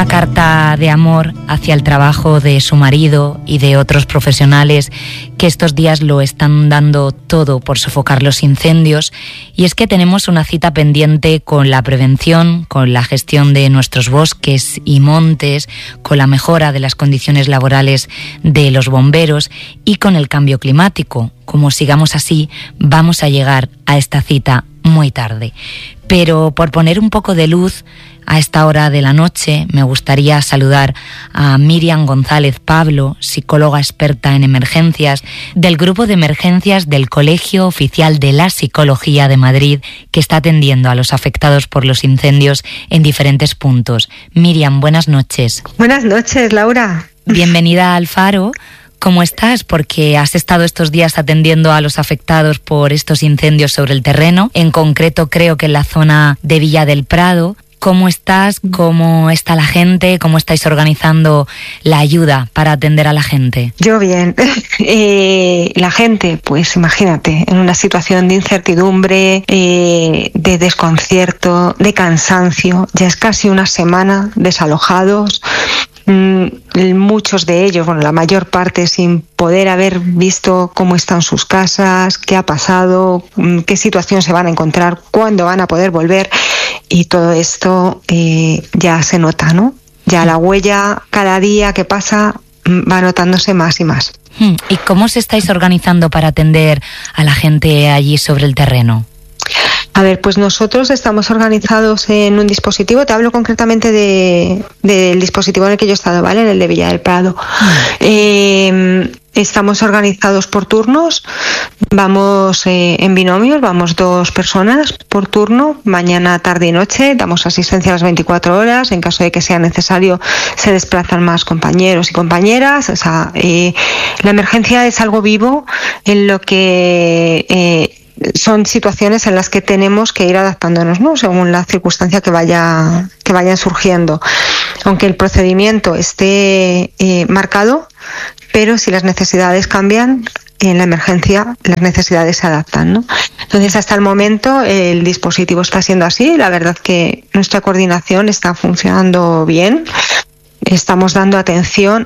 Una carta de amor hacia el trabajo de su marido y de otros profesionales que estos días lo están dando todo por sofocar los incendios. Y es que tenemos una cita pendiente con la prevención, con la gestión de nuestros bosques y montes, con la mejora de las condiciones laborales de los bomberos y con el cambio climático. Como sigamos así, vamos a llegar a esta cita muy tarde. Pero por poner un poco de luz a esta hora de la noche, me gustaría saludar a Miriam González Pablo, psicóloga experta en emergencias del Grupo de Emergencias del Colegio Oficial de la Psicología de Madrid, que está atendiendo a los afectados por los incendios en diferentes puntos. Miriam, buenas noches. Buenas noches, Laura. Bienvenida al Faro. ¿Cómo estás? Porque has estado estos días atendiendo a los afectados por estos incendios sobre el terreno, en concreto creo que en la zona de Villa del Prado. ¿Cómo estás? ¿Cómo está la gente? ¿Cómo estáis organizando la ayuda para atender a la gente? Yo bien. La gente, pues imagínate, en una situación de incertidumbre, de desconcierto, de cansancio. Ya es casi una semana desalojados. Muchos de ellos, bueno, la mayor parte sin poder haber visto cómo están sus casas, qué ha pasado, qué situación se van a encontrar, cuándo van a poder volver. Y todo esto ya se nota, ¿no? Ya la huella cada día que pasa va notándose más y más. ¿Y cómo os estáis organizando para atender a la gente allí sobre el terreno? A ver, pues nosotros estamos organizados en un dispositivo. Te hablo concretamente del dispositivo en el que yo he estado, ¿vale? En el de Villa del Prado. Estamos organizados por turnos. Vamos en binomios, vamos 2 personas por turno, mañana, tarde y noche. Damos asistencia a las 24 horas. En caso de que sea necesario, se desplazan más compañeros y compañeras. O sea, la emergencia es algo vivo en lo que son situaciones en las que tenemos que ir adaptándonos, ¿no? Según la circunstancia que vayan surgiendo. Aunque el procedimiento esté marcado, pero si las necesidades cambian, en la emergencia las necesidades se adaptan, ¿no? Entonces, hasta el momento el dispositivo está siendo así. La verdad que nuestra coordinación está funcionando bien. Estamos dando atención